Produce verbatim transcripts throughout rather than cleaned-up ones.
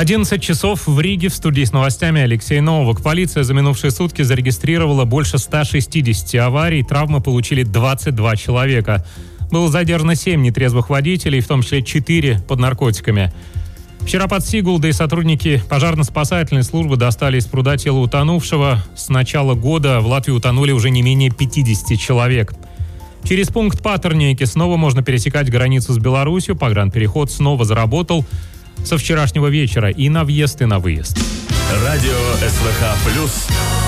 одиннадцать часов в Риге. В студии с новостями Алексей Новак. Полиция за минувшие сутки зарегистрировала больше ста шестидесяти аварий. Травмы получили двадцать два человека. Было задержано семь нетрезвых водителей, в том числе четыре под наркотиками. Вчера под Сигулдой сотрудники пожарно-спасательной службы достали из пруда тело утонувшего. С начала года в Латвии утонули уже не менее пятидесяти человек. Через пункт Патернейки снова можно пересекать границу с Беларусью. Погранпереход снова заработал со вчерашнего вечера и на въезд, и на выезд. Радио СВХ плюс.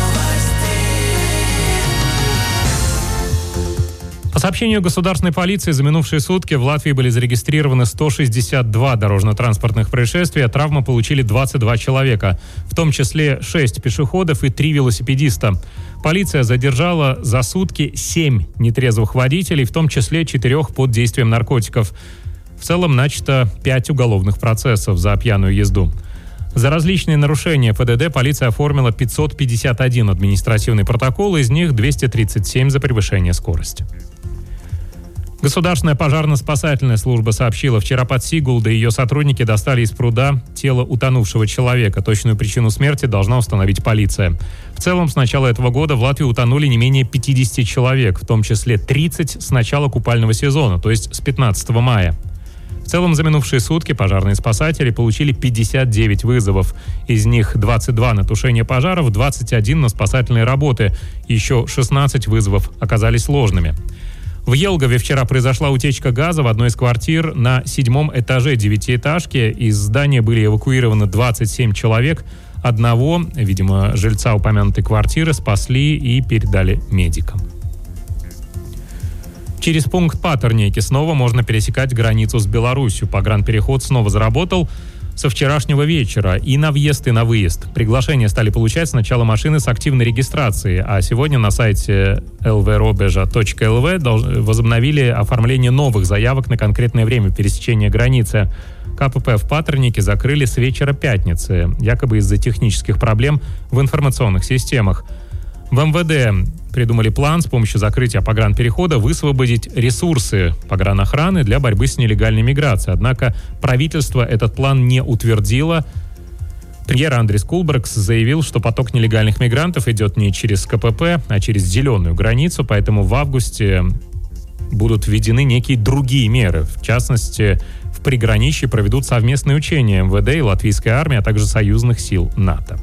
По сообщению государственной полиции, за минувшие сутки в Латвии были зарегистрированы сто шестьдесят два дорожно-транспортных происшествия, травмы получили двадцать два человека, в том числе шесть пешеходов и три велосипедиста. Полиция задержала за сутки семь нетрезвых водителей, в том числе четырех под действием наркотиков. В целом начато пять уголовных процессов за пьяную езду. За различные нарушения ПДД полиция оформила пятьсот пятьдесят один административный протокол, из них двести тридцать семь за превышение скорости. Государственная пожарно-спасательная служба сообщила, вчера под Сигулдой ее сотрудники достали из пруда тело утонувшего человека. Точную причину смерти должна установить полиция. В целом, с начала этого года в Латвии утонули не менее пятидесяти человек, в том числе тридцать с начала купального сезона, то есть с пятнадцатого мая. В целом, за минувшие сутки пожарные спасатели получили пятьдесят девять вызовов. Из них двадцать два на тушение пожаров, двадцать один на спасательные работы. Еще шестнадцать вызовов оказались ложными. В Елгове вчера произошла утечка газа в одной из квартир на седьмом этаже девятиэтажки. Из здания были эвакуированы двадцать семь человек. Одного, видимо, жильца упомянутой квартиры, спасли и передали медикам. Через пункт Патернейки снова можно пересекать границу с Беларусью. Погранпереход снова заработал со вчерашнего вечера и на въезд, и на выезд. Приглашения стали получать сначала машины с активной регистрацией, а сегодня на сайте эл ви робежа точка эл ви возобновили оформление новых заявок на конкретное время пересечения границы. КПП в Патернейке закрыли с вечера пятницы, якобы из-за технических проблем в информационных системах. В эм вэ дэ придумали план с помощью закрытия погранперехода высвободить ресурсы погранохраны для борьбы с нелегальной миграцией. Однако правительство этот план не утвердило. Премьер Андрис Кулбергс заявил, что поток нелегальных мигрантов идет не через ка пэ пэ, а через зеленую границу, поэтому в августе будут введены некие другие меры. В частности, в приграничье проведут совместные учения эм вэ дэ и латвийской армии, а также союзных сил НАТО.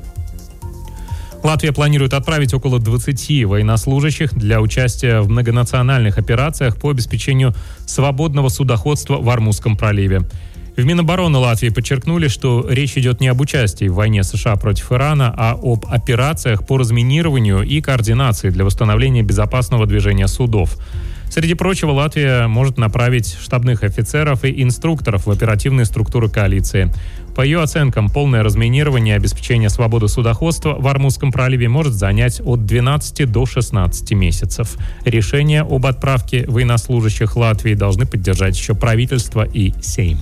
Латвия планирует отправить около двадцати военнослужащих для участия в многонациональных операциях по обеспечению свободного судоходства в Ормузском проливе. В Минобороны Латвии подчеркнули, что речь идет не об участии в войне США против Ирана, а об операциях по разминированию и координации для восстановления безопасного движения судов. Среди прочего, Латвия может направить штабных офицеров и инструкторов в оперативные структуры коалиции. По ее оценкам, полное разминирование и обеспечение свободы судоходства в Ормузском проливе может занять от двенадцати до шестнадцати месяцев. Решение об отправке военнослужащих Латвии должны поддержать еще правительство и Сейм.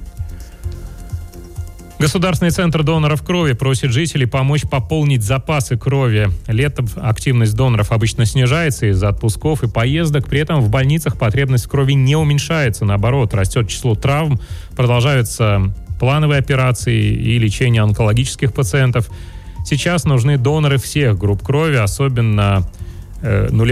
Государственный центр доноров крови просит жителей помочь пополнить запасы крови. Летом активность доноров обычно снижается из-за отпусков и поездок. При этом в больницах потребность в крови не уменьшается. Наоборот, растет число травм, продолжаются плановые операции и лечение онкологических пациентов. Сейчас нужны доноры всех групп крови, особенно э, нулевых.